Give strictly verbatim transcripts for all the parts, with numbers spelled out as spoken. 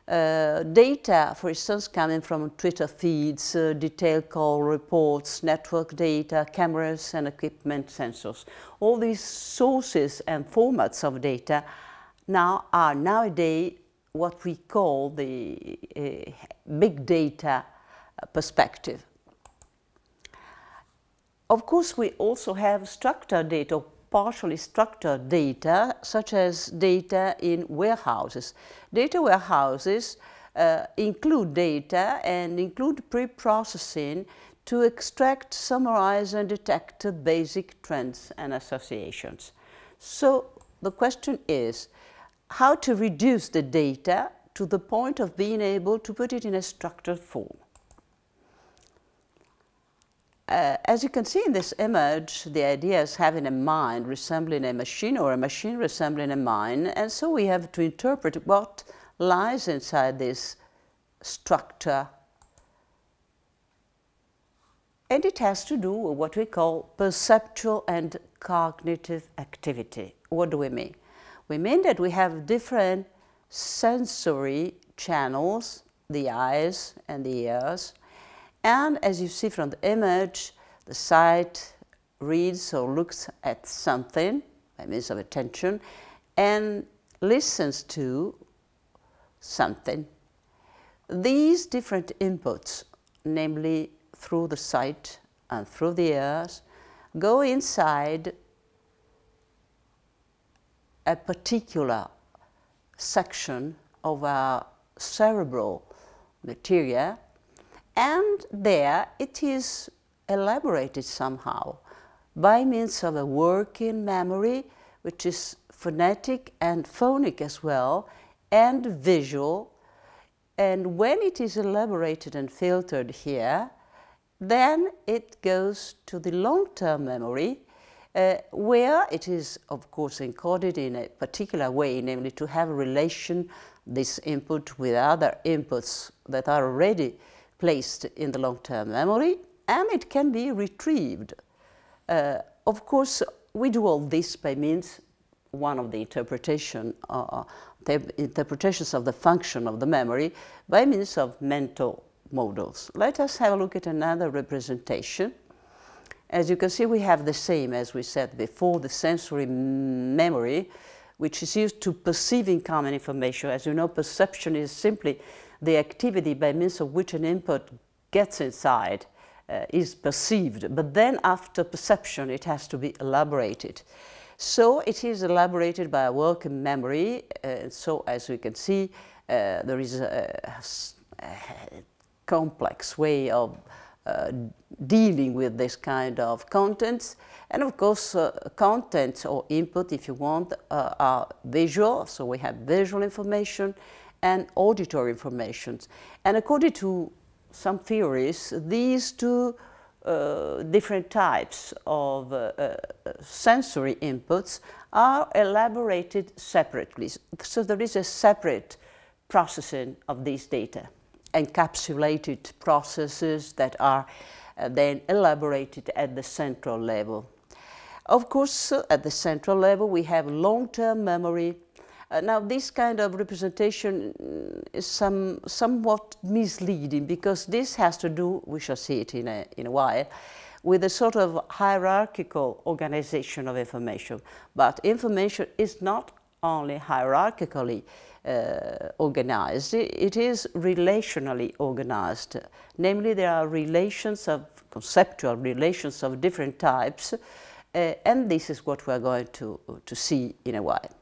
Uh, data, for instance, coming from Twitter feeds, uh, detailed call reports, network data, cameras and equipment sensors. All these sources and formats of data now are nowadays what we call the uh, big data perspective. Of course, we also have structured data, or partially structured data, such as data in warehouses. Data warehouses uh, include data and include pre-processing to extract, summarize and detect basic trends and associations. So the question is how to reduce the data to the point of being able to put it in a structured form. Uh, as you can see in this image, the idea is having a mind resembling a machine or a machine resembling a mind, and so we have to interpret what lies inside this structure. And it has to do with what we call perceptual and cognitive activity. What do we mean? We mean that we have different sensory channels, the eyes and the ears, and as you see from the image, the sight reads or looks at something by means of attention and listens to something. These different inputs, namely through the sight and through the ears, go inside a particular section of our cerebral material, and there it is elaborated somehow by means of a working memory, which is phonetic and phonic as well, and visual. And when it is elaborated and filtered here, then it goes to the long-term memory, uh, where it is, of course, encoded in a particular way, namely to have a relation, this input, with other inputs that are already placed in the long-term memory, and it can be retrieved. Uh, of course, we do all this by means, one of the interpretation, uh, the interpretations of the function of the memory, by means of mental models. Let us have a look at another representation. As you can see, we have the same, as we said before, the sensory memory, which is used to perceiving common information. As you know, perception is simply the activity by means of which an input gets inside, uh, is perceived, but then after perception it has to be elaborated. So it is elaborated by a working memory, uh, so as we can see, uh, there is a, a complex way of uh, dealing with this kind of contents. And of course, uh, content or input, if you want, uh, are visual, so we have visual information and auditory information. And according to some theories, these two uh, different types of uh, uh, sensory inputs are elaborated separately. So there is a separate processing of these data, encapsulated processes that are uh, then elaborated at the central level. Of course, uh, at the central level we have long-term memory. Uh, now, this kind of representation is some, somewhat misleading, because this has to do, we shall see it in a, in a while, with a sort of hierarchical organization of information. But information is not only hierarchically uh, organized, it is relationally organized. Namely, there are relations of, conceptual relations of different types, uh, and this is what we're going to, to see in a while.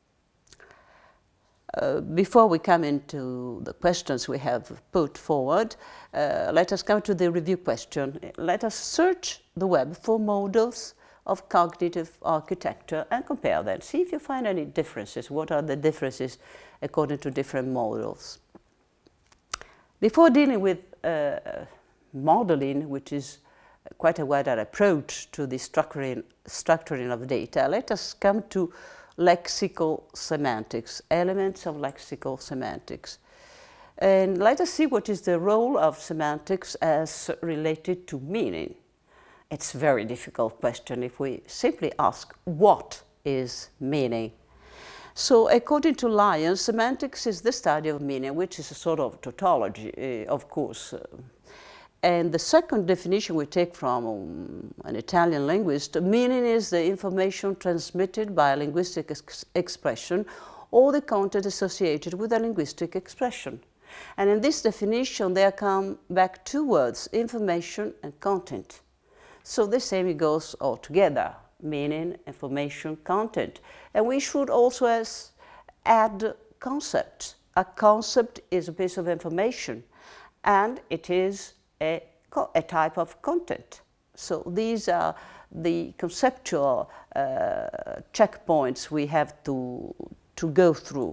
Uh, before we come into the questions we have put forward, uh, let us come to the review question. Let us search the web for models of cognitive architecture and compare them. See if you find any differences. What are the differences according to different models? Before dealing with uh, modeling, which is quite a wider approach to the structuring, structuring of data, let us come to lexical semantics, elements of lexical semantics. And let us see what is the role of semantics as related to meaning. It's a very difficult question if we simply ask, what is meaning? So according to Lyons, semantics is the study of meaning, which is a sort of tautology, uh, of course. Uh, and the second definition we take from um, an Italian linguist, meaning is the information transmitted by a linguistic ex expression or the content associated with a linguistic expression. And in this definition, there come back two words, information and content. So the same goes all together, meaning, information, content. And we should also as add concept. A concept is a piece of information, and it is a, a type of content. So these are the conceptual uh, checkpoints we have to, to go through.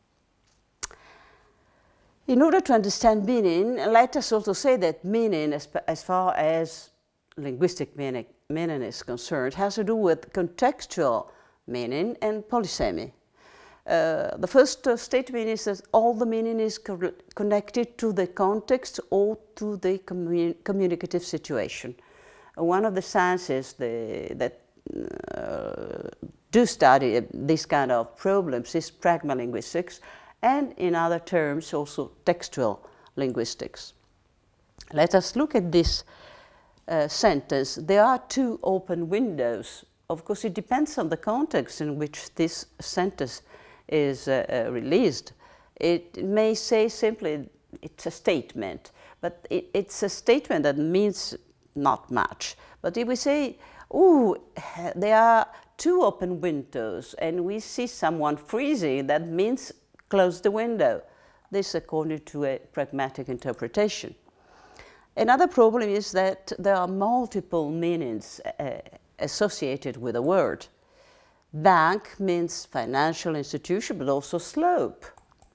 In order to understand meaning, let us also say that meaning, as, as far as linguistic meaning, meaning is concerned, has to do with contextual meaning and polysemy. Uh, the first uh, statement is that all the meaning is co connected to the context or to the commun communicative situation. Uh, one of the sciences the, that uh, do study this kind of problems is pragmalinguistics, and in other terms also textual linguistics. Let us look at this uh, sentence. There are two open windows. Of course, it depends on the context in which this sentence is uh, uh, released. It may say simply it's a statement, but it, it's a statement that means not much. But if we say, oh, there are two open windows and we see someone freezing, that means close the window. This according to a pragmatic interpretation. Another problem is that there are multiple meanings uh, associated with a word. Bank means financial institution, but also slope.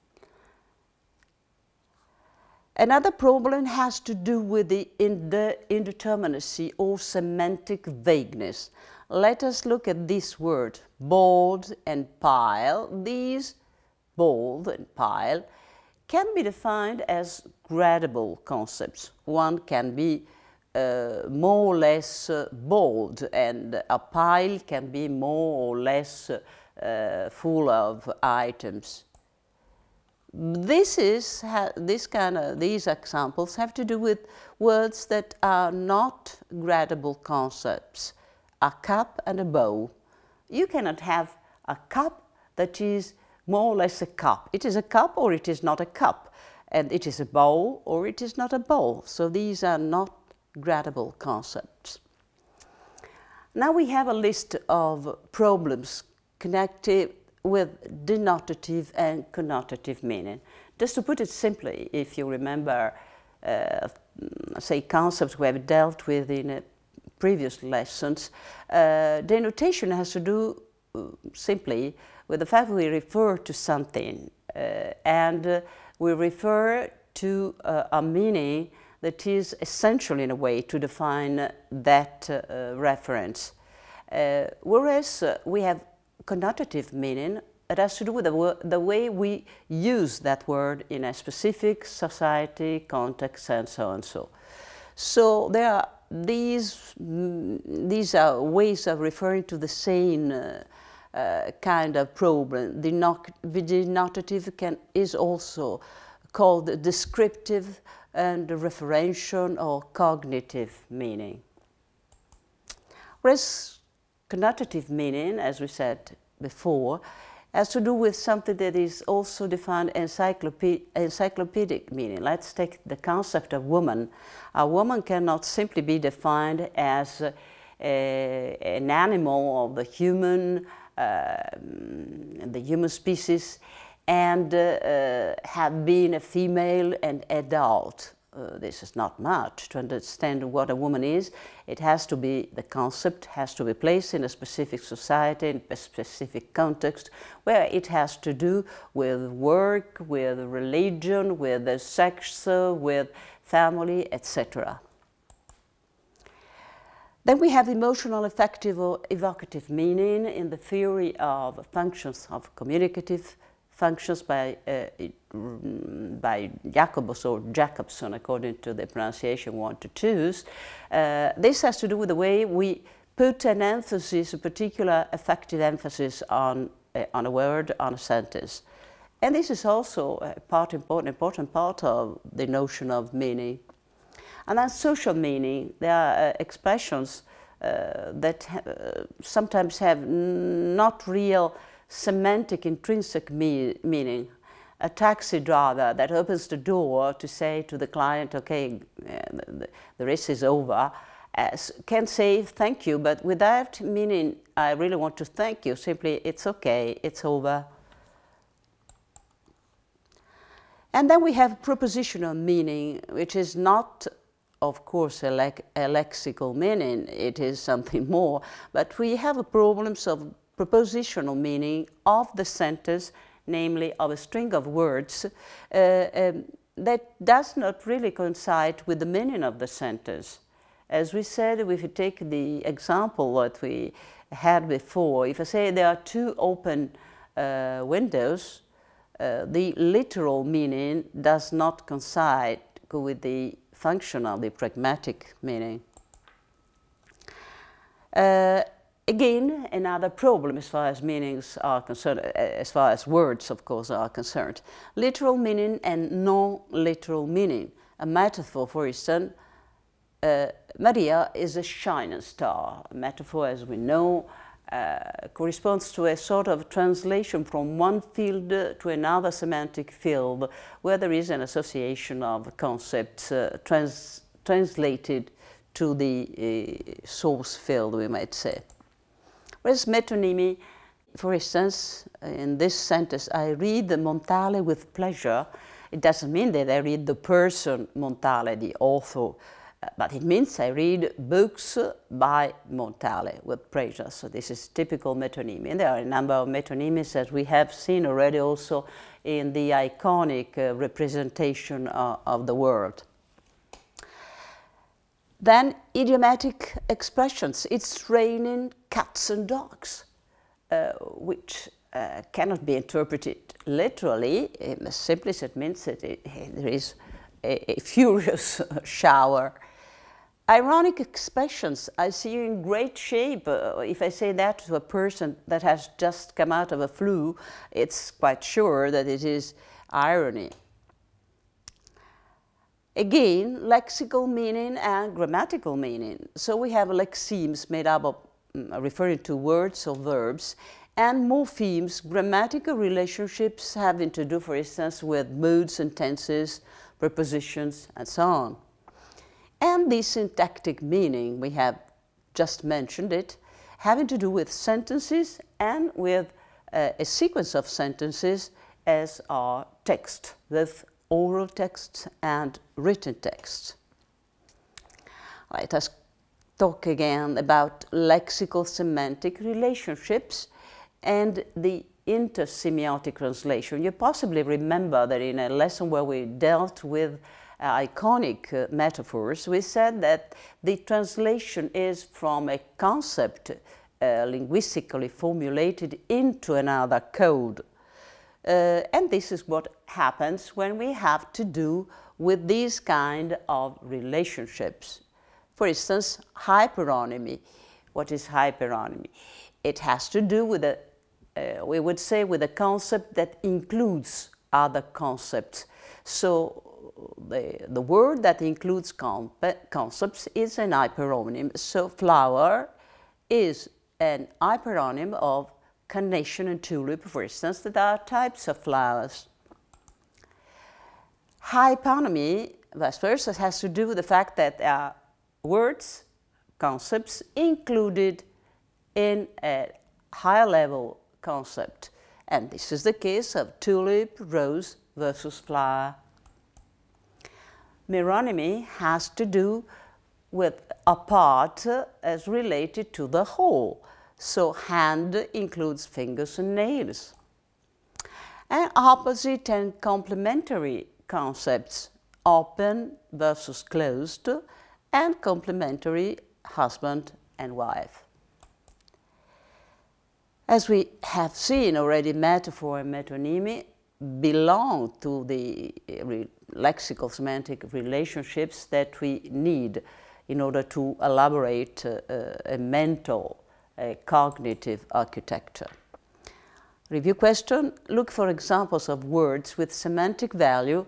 Another problem has to do with the indeterminacy or semantic vagueness. Let us look at this word, bold and pile. These bold and pile can be defined as gradable concepts. One can be uh, more or less uh, bold, and a pile can be more or less uh, full of items. This is this kind of these examples have to do with words that are not gradable concepts. A cup and a bowl. You cannot have a cup that is more or less a cup. It is a cup or it is not a cup, and it is a bowl or it is not a bowl. So these are not gradable concepts. Now we have a list of problems connected with denotative and connotative meaning. Just to put it simply, if you remember, uh, say, concepts we have dealt with in uh, previous lessons, uh, denotation has to do uh, simply with the fact we refer to something uh, and uh, we refer to uh, a meaning that is essential in a way to define that uh, reference. Uh, whereas uh, we have connotative meaning, it has to do with the, the way we use that word in a specific society, context, and so on and so. So there are these, mm, these are ways of referring to the same uh, uh, kind of problem. The, the denotative can, is also called descriptive and referential or cognitive meaning. Whereas connotative meaning, as we said before, has to do with something that is also defined encyclopedic, encyclopedic meaning. Let's take the concept of woman. A woman cannot simply be defined as a, a, an animal of the human, uh, the human species, and uh, uh, have been a female and adult. Uh, this is not much. To understand what a woman is, it has to be, the concept has to be placed in a specific society, in a specific context, where it has to do with work, with religion, with the sex, with family, et cetera. Then we have emotional, affective, or evocative meaning in the theory of functions of communicative functions by, uh, by Jacobus or Jacobson, according to the pronunciation we want to choose. Uh, this has to do with the way we put an emphasis, a particular affective emphasis on uh, on a word, on a sentence. And this is also a part important, important part of the notion of meaning. And then social meaning, there are uh, expressions uh, that ha uh, sometimes have not real semantic intrinsic me meaning. A taxi driver that opens the door to say to the client, okay, uh, the, the race is over, uh, can say thank you, but without meaning, I really want to thank you, simply it's okay, it's over. And then we have propositional meaning, which is not, of course, a, le a lexical meaning, it is something more, but we have problems of propositional meaning of the sentence, namely of a string of words, uh, um, that does not really coincide with the meaning of the sentence. As we said, if you take the example that we had before, if I say there are two open uh, windows, uh, the literal meaning does not coincide with the functional, the pragmatic meaning. Uh, Again, another problem as far as meanings are concerned, as far as words, of course, are concerned. Literal meaning and non-literal meaning. A metaphor, for instance, uh, Maria is a shining star. A metaphor, as we know, uh, corresponds to a sort of translation from one field to another semantic field, where there is an association of concepts uh, trans translated to the uh, source field, we might say. Whereas metonymy, for instance, in this sentence, I read the Montale with pleasure. It doesn't mean that I read the person Montale, the author, but it means I read books by Montale with pleasure. So this is typical metonymy. And there are a number of metonymies that we have seen already also in the iconic uh, representation uh, of the world. Then idiomatic expressions. It's raining cats and dogs, uh, which uh, cannot be interpreted literally. It simply it means that it, there is a, a furious shower. Ironic expressions. I see you in great shape. Uh, if I say that to a person that has just come out of a flu, it's quite sure that it is irony. Again, lexical meaning and grammatical meaning. So we have lexemes made up of mm, referring to words or verbs, and morphemes, grammatical relationships having to do, for instance, with moods and tenses, prepositions, and so on. And the syntactic meaning, we have just mentioned it, having to do with sentences and with uh, a sequence of sentences as our text, with oral texts and written texts. Let us talk again about lexical semantic relationships and the intersemiotic translation. You possibly remember that in a lesson where we dealt with uh, iconic uh, metaphors, we said that the translation is from a concept uh, linguistically formulated into another code. Uh, and this is what happens when we have to do with these kind of relationships. For instance, hyperonymy. What is hyperonymy? It has to do with a, uh, we would say, with a concept that includes other concepts. So the, the word that includes concepts is an hyperonym. So flower is an hyperonym of carnation and tulip, for instance, that are types of flowers. Hyponymy, vice versa, has to do with the fact that there are words, concepts included in a higher level concept. And this is the case of tulip, rose versus flower. Meronymy has to do with a part as related to the whole. So hand includes fingers and nails. And opposite and complementary concepts, open versus closed, and complementary husband and wife. As we have seen already, metaphor and metonymy belong to the lexical semantic relationships that we need in order to elaborate uh, a mental, a cognitive architecture. Review question: look for examples of words with semantic value